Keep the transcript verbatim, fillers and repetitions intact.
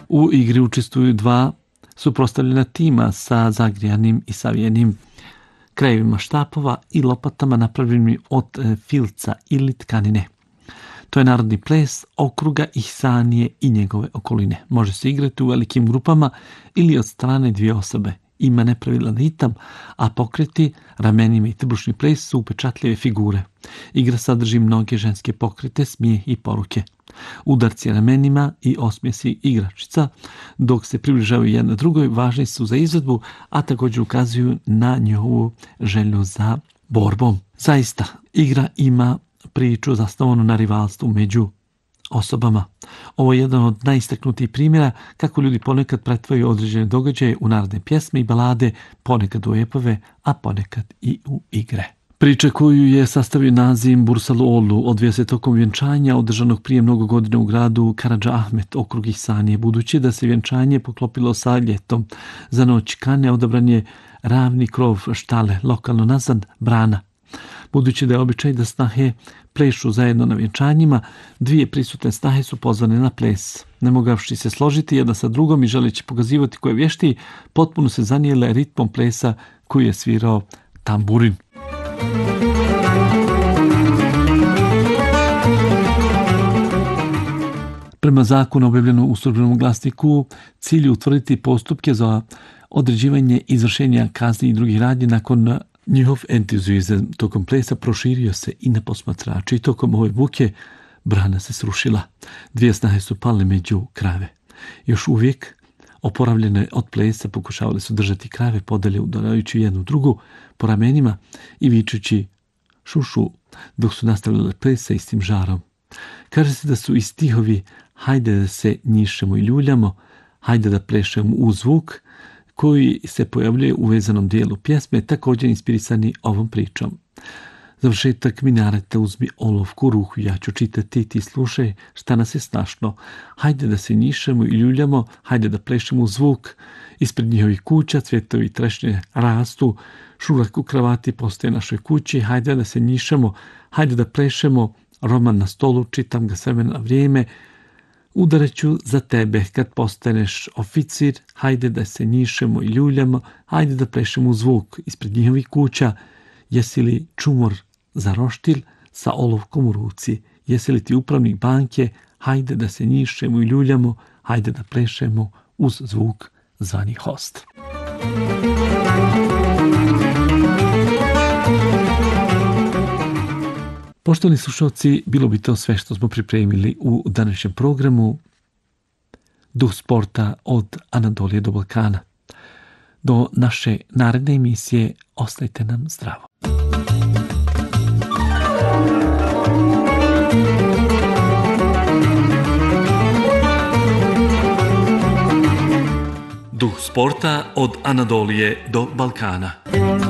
U igri učestvuju dva suprotstavljena tima sa zagrijanim i savijenim krajevima štapova i lopatama napravljenim od filca ili tkanine. To je narodni ples okruga Ihsanije i njegove okoline. Može se igrati u velikim grupama ili od strane dvije osobe. Ima nepravilan ritam, a pokreti, ramenima i trbušni ples su upečatljive figure. Igra sadrži mnoge ženske pokrete, smijeh i poruke. Udarci ramenima i osmjesi igračica, dok se približavaju jedna drugoj, važni su za izvedbu, a također ukazuju na njihovu želju za borbom. Zaista, igra ima priču zasnovanu na rivalstvu među osobama. Ovo je jedan od najistaknutijih primjera kako ljudi ponekad pretvaraju određene događaje u narodne pjesme i balade, ponekad u epove, a ponekad i u igre. Priča koju je sastavio Nazim Bursalu odvija se tokom vjenčanja održanog prije mnogo godina u gradu Karadža Ahmet, okrug Ihsanije. Budući da se vjenčanje poklopilo sa ljetom, za noć Kane odabran je ravni krov štale, lokalno nazvan brana. Budući da je običaj da snahe plešu zajedno na vjenčanjima, dvije prisutne snahe su pozvane na ples. Ne mogavši se složiti jedna sa drugom i želeći pokazivati ko je vještiji, potpuno se zanijele ritmom plesa koji je svirao tamburin. Prema zakonu objavljenom u Službenom glasniku, cilj je utvrditi postupke za određivanje izvršenja kazni i drugih radnji. Nakon njihov entuzijazam tokom plesa proširio se i na posmatrače i tokom ove buke brana se srušila. Dvije snahe su pale među krave. Još uvijek oporavljene od plesa pokušavali su držati krave podalje, udarajući jednu drugu po ramenima i vičući šušu dok su nastavljale ples sa istim žarom. Kaže se da su i stihovi hajde da se njišemo i ljuljamo, hajde da plešemo u zvuk koji se pojavljuje u vezanom dijelu pjesme, također inspirisani ovom pričom. Završetak minareta uzmi olovku, ruhu, ja ću čitati, ti slušaj šta nas je snašno. Hajde da se njišemo i ljuljamo, hajde da plešemo u zvuk. Ispred njihovih kuća cvjetovi i trešnje rastu, šurak u kravati postoje našoj kući, hajde da se njišemo, hajde da plešemo, roman na stolu, čitam ga s vremena na vrijeme, udareću za tebe kad postaneš oficir, hajde da se njišemo i ljuljamo, hajde da plešemo u zvuk. Ispred njihovih kuća, jesi li čumor za roštilj sa olovkom u ruci, jesi li ti upravnik banke, hajde da se njišemo i ljuljamo, hajde da plešemo uz zvuk zvani host. Poštovani slušalci, bilo bi to sve što smo pripremili u današnjem programu Duh sporta od Anadolije do Balkana. Do naše naredne emisije ostajte nam zdravo. Duh sporta od Anadolije do Balkana.